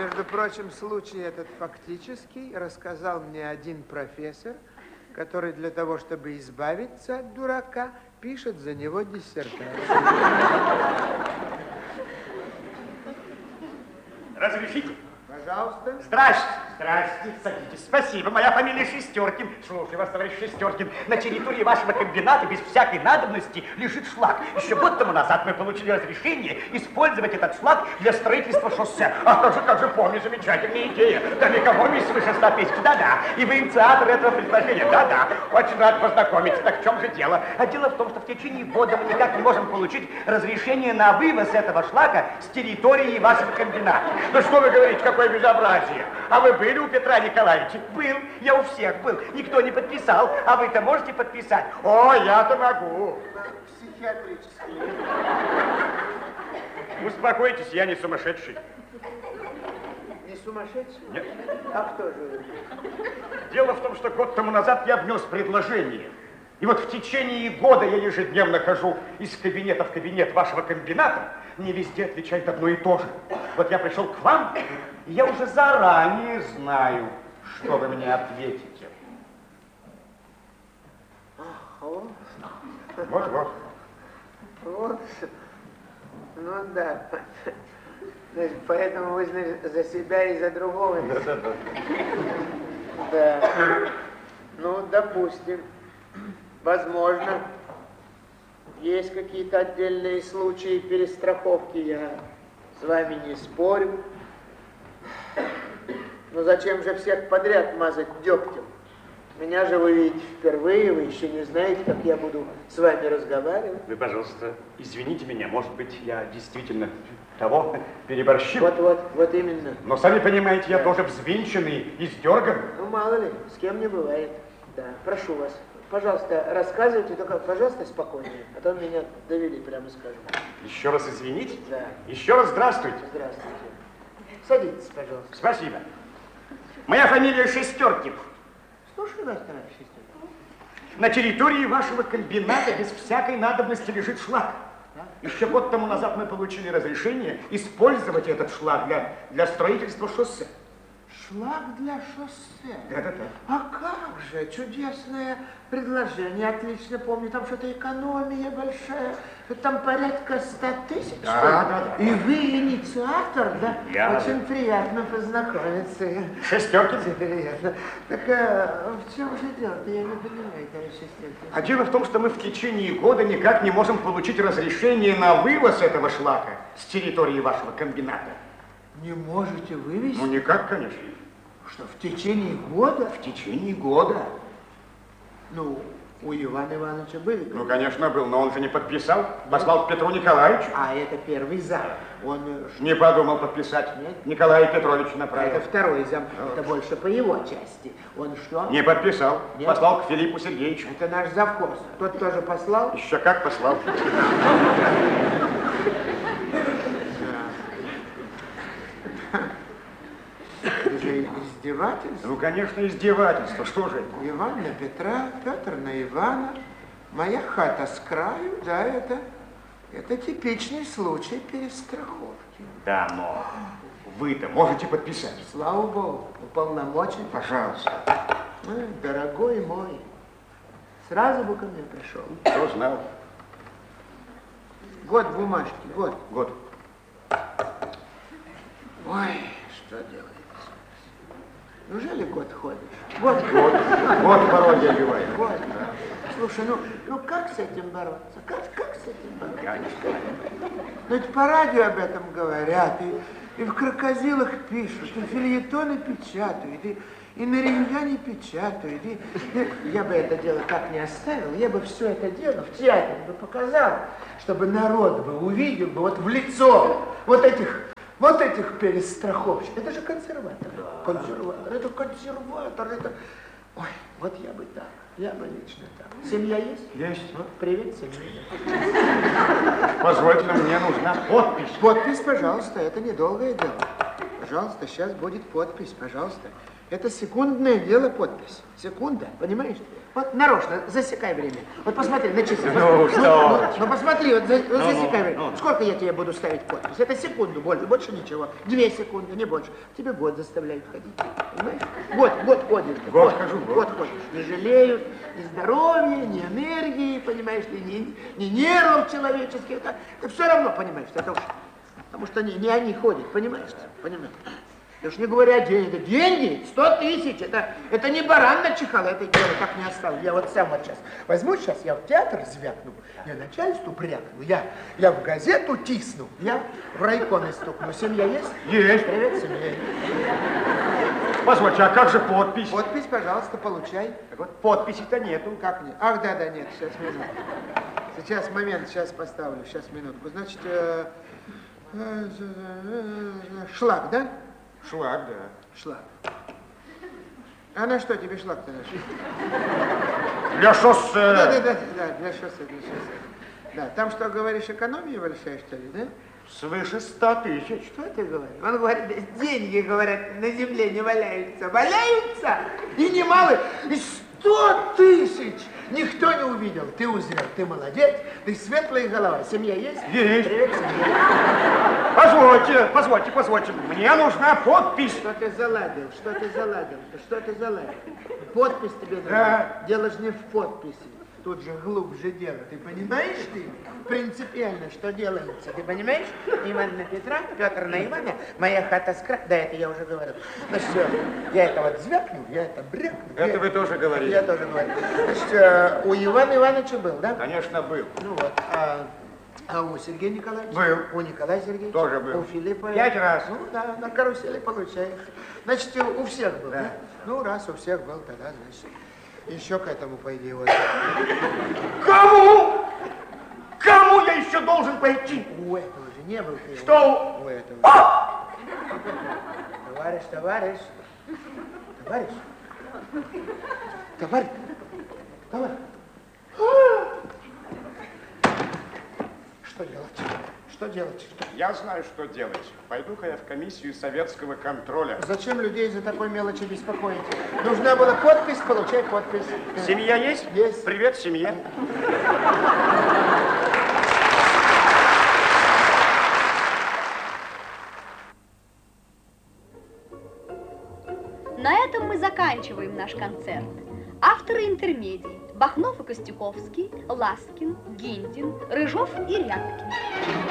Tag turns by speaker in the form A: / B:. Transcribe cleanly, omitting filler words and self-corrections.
A: Между прочим, случай этот фактический рассказал мне один профессор, который для того, чтобы избавиться от дурака, пишет за него диссертацию.
B: Разрешите?
A: Пожалуйста.
B: Здрасте. Здрасте. Садитесь. Спасибо. Моя фамилия Шестеркин. Слушаю вас, товарищ Шестеркин. На территории вашего комбината без всякой надобности лежит шлак. Еще год тому назад мы получили разрешение использовать этот шлак для строительства шоссе. Ах, как же помню, замечательная идея. Там экономии свыше 100 тысяч. Да-да. И вы инициатор этого предложения. Да-да. Очень рад познакомиться. Так в чем же дело? А дело в том, что в течение года мы никак не можем получить разрешение на вывоз этого шлака с территории вашего комбината. Ну что вы говорите, какое безобразие? А вы были у Петра Николаевича? Был. Я у всех был. Никто не подписал. А вы-то можете подписать? О, я-то могу.
A: Психиатрический.
B: Успокойтесь, я не сумасшедший.
A: Не сумасшедший?
B: Нет.
A: А кто же вы?
B: Дело в том, что год тому назад я внес предложение. И вот в течение года я ежедневно хожу из кабинета в кабинет вашего комбината. Мне везде отвечают одно и то же. Вот я пришел к вам, и я уже заранее знаю, что вы мне ответите.
A: Вот.
B: Вот.
A: Вот. Ну да. Значит, поэтому вы, значит, за себя и за другого.
B: Да.
A: Да. Ну, допустим. Возможно, есть какие-то отдельные случаи перестраховки, я с вами не спорю. Но зачем же всех подряд мазать дегтем? Меня же вы видите впервые, вы еще не знаете, как я буду с вами разговаривать.
B: Вы, пожалуйста, извините меня, может быть, я действительно того переборщил.
A: Вот именно.
B: Но сами понимаете, я тоже взвинченный и сдерган.
A: Ну, мало ли, с кем не бывает. Да, прошу вас. Пожалуйста, рассказывайте, только, пожалуйста, спокойнее, а то меня довели, прямо скажем.
B: Еще раз извините?
A: Да.
B: Еще раз здравствуйте.
A: Здравствуйте. Садитесь, пожалуйста.
B: Спасибо. Моя фамилия Шестеркин.
A: Слушаю вас, товарищ Шестеркин.
B: На территории вашего комбината без всякой надобности лежит шлак. Еще год тому назад мы получили разрешение использовать этот шлак для строительства шоссе.
A: Шлак для шоссе.
B: Да.
A: А как же, чудесное предложение, отлично помню, там что-то экономия большая, там порядка 100 тысяч.
B: Да.
A: И вы инициатор, да?
B: Я.
A: Очень приятно познакомиться.
B: Шестеркин.
A: Приятно. Так в чем же дело-то, я не понимаю, товарищ Шестеркин.
B: А дело в том, что мы в течение года никак не можем получить разрешение на вывоз этого шлака с территории вашего комбината.
A: Не можете вывести?
B: Ну, никак, конечно.
A: Что, в течение года?
B: В течение года.
A: Ну, у Ивана Ивановича были.
B: Ну, конечно, был, но он же не подписал. Послал к Петру Николаевичу.
A: А это первый зам. Он...
B: Не подумал подписать.
A: Нет?
B: Николаю Петровичу направил.
A: Это второй зам. Это больше по его части. Он что?
B: Не подписал.
A: Нет?
B: Послал к Филиппу Сергеевичу.
A: Это наш завхоз. Тот тоже послал?
B: Еще как послал.
A: Это же издевательство.
B: Ну, конечно, издевательство. Что же это?
A: Иван на Петра, Петр на Ивана. Моя хата с краю, да, это типичный случай перестраховки.
B: Да, но вы-то можете подписать.
A: Слава Богу, уполномочен.
B: Пожалуйста.
A: Дорогой мой, сразу бы ко мне пришел.
B: Кто знал?
A: Год бумажки, год. Ой, что делать? Неужели год ходишь? Год
B: порой я биваю.
A: Год. Слушай, ну как с этим бороться? Как с этим бороться?
B: Я не знаю.
A: Ну ведь по радио об этом говорят, и в крокозилах пишут, и фельетоны печатают, и на ревьяне печатают. И я бы это дело так не оставил, я бы все это дело в театре бы показал, чтобы народ бы увидел бы вот в лицо вот этих перестраховщиков. Это же консерватор. Это консерватор. Ой, вот я бы так. Я бы лично так. Семья есть?
B: Есть.
A: Вот, привет, семья.
B: Позвольте, но мне нужна подпись.
A: Подпись, пожалуйста, это недолгое дело. Пожалуйста, сейчас будет подпись, пожалуйста. Это секундное дело подпись. Секунда, понимаешь? Вот нарочно, засекай время. Вот посмотри на часы.
B: Ну, что?
A: Ну, посмотри, вот засекай время. Сколько я тебе буду ставить подпись? Это секунду, больше ничего. 2 секунды, не больше. Тебе год заставляют ходить. Понимаешь? Год ходишь.
B: Год хожу.
A: Год ходишь. Не жалеют ни здоровья, ни энергии, понимаешь ли, ни нервов человеческих. Это все равно, понимаешь, это уж... Потому что не они ходят, понимаешь? Понимаешь? Я уж не говорю о деньгах. Деньги 100 тысяч. Это не баран начихал, это дело так не оставил. Я вот сам вот сейчас возьму, сейчас я в театр звякну, я начальству брякну, я в газету тисну, я в райкоме стукну. Семья есть?
B: Есть.
A: Привет, семья есть.
B: Позвольте, а как же подпись?
A: Подпись, пожалуйста, получай.
B: Так вот, подписи-то нету.
A: Как нет? Ах, да, нет, сейчас минутку. Сейчас, момент, сейчас поставлю, сейчас минутку. Значит, шлак, да?
B: Шлак, да.
A: Шлак. А на что тебе шлак-то наш?
B: Для шоссе.
A: Да, для шоссе. Да, там что, говоришь, экономия большая, что ли, да?
B: Свыше 100 тысяч.
A: Что ты говоришь? Он говорит, деньги, говорят, на земле не валяются. Валяются и немало. И 100 тысяч никто не увидел. Ты узрел, ты молодец, ты светлая голова. Семья есть?
B: Есть.
A: Привет, семья.
B: Позвольте. Мне нужна подпись.
A: Что ты заладил? Что ты заладил? Подпись тебе нужна.
B: Да.
A: Дело же не в подписи. Тут же глубже дело. Ты понимаешь ты? Принципиально, что делается. Ты понимаешь? Ивана Петра, Петр на Ивана, моя хата с края. Да, это я уже говорил. Ну что, я это вот звякну, я это брякну.
B: Это вы тоже говорили.
A: Я тоже говорю. Значит, у Ивана Ивановича был, да?
B: Конечно, был.
A: Ну вот. А у Сергея Николаевича?
B: Был.
A: У Николая Сергеевича?
B: Тоже был.
A: У Филиппа?
B: 5 раз.
A: Ну да, на карусели получается. Значит, у всех был, да? Ну, раз у всех был, тогда, значит, еще к этому, по идее, вот.
B: Кому? Кому я еще должен пойти?
A: У этого же не был ты.
B: Что?
A: У этого.
B: А!
A: Товарищ. Что делать?
B: Я знаю, что делать. Пойду-ка я в комиссию советского контроля.
A: Зачем людей за такой мелочи беспокоить? Нужна была подпись, получай подпись.
B: Семья есть?
A: Есть.
B: Привет, семья.
C: На этом мы заканчиваем наш концерт. Авторы интермедий: Бахнов и Костюковский, Ласкин, Гиндин, Рыжов и Рябкин.